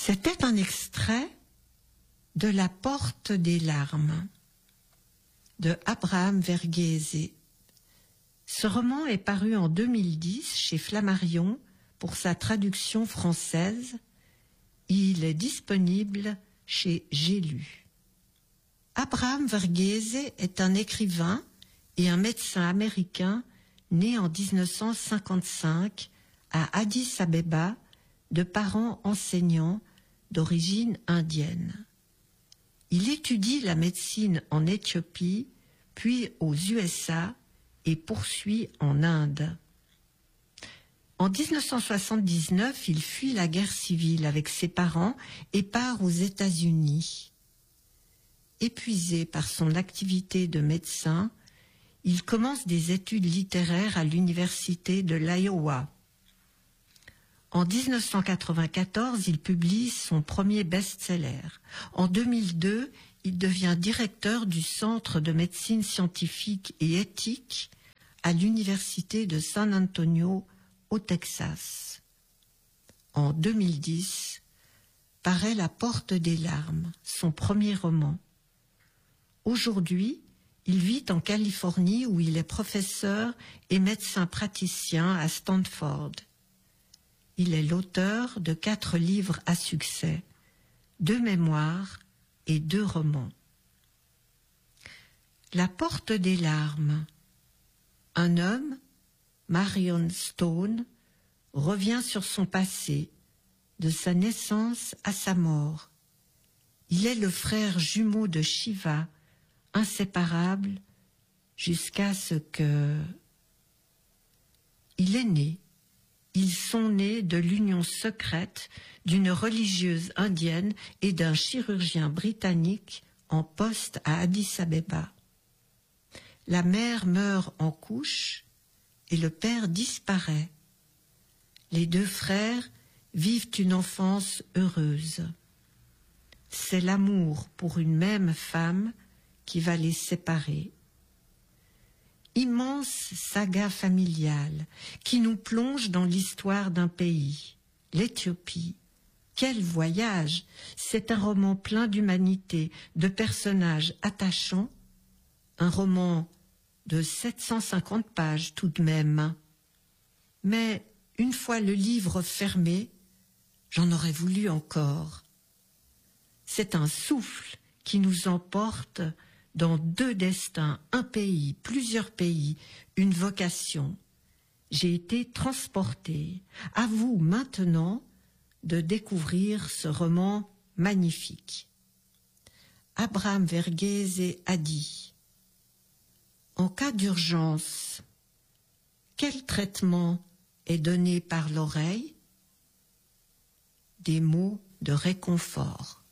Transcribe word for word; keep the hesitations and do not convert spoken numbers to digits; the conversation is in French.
C'était un extrait de La Porte des larmes de Abraham Verghese. Ce roman est paru en deux mille dix chez Flammarion pour sa traduction française. Il est disponible chez J'ai lu. Abraham Verghese est un écrivain et un médecin américain né en dix-neuf cent cinquante-cinq à Addis Abeba de parents enseignants d'origine indienne. Il étudie la médecine en Éthiopie, puis aux U S A et poursuit en Inde. En dix-neuf cent soixante-dix-neuf, il fuit la guerre civile avec ses parents et part aux États-Unis. Épuisé par son activité de médecin, il commence des études littéraires à l'université de l'Iowa. En dix-neuf cent quatre-vingt-quatorze, il publie son premier best-seller. En deux mille deux, il devient directeur du Centre de médecine scientifique et éthique à l'université de San Antonio, au Texas. En deux mille dix, paraît La Porte des larmes, son premier roman. Aujourd'hui, il vit en Californie où il est professeur et médecin praticien à Stanford. Il est l'auteur de quatre livres à succès, deux mémoires et deux romans. La Porte des larmes. Un homme, Marion Stone, revient sur son passé, de sa naissance à sa mort. Il est le frère jumeau de Shiva, inséparable jusqu'à ce que... Il est né. Ils sont nés de l'union secrète d'une religieuse indienne et d'un chirurgien britannique en poste à Addis Abeba. La mère meurt en couche et le père disparaît. Les deux frères vivent une enfance heureuse. C'est l'amour pour une même femme qui va les séparer. Immense saga familiale qui nous plonge dans l'histoire d'un pays, l'Éthiopie. Quel voyage! C'est un roman plein d'humanité, de personnages attachants, un roman de sept cent cinquante pages tout de même. Mais une fois le livre fermé, j'en aurais voulu encore. C'est un souffle qui nous emporte dans deux destins, un pays, plusieurs pays, une vocation. J'ai été transportée. À vous maintenant de découvrir ce roman magnifique. Abraham Verghese a dit: en cas d'urgence, quel traitement est donné par l'oreille? Des mots de réconfort.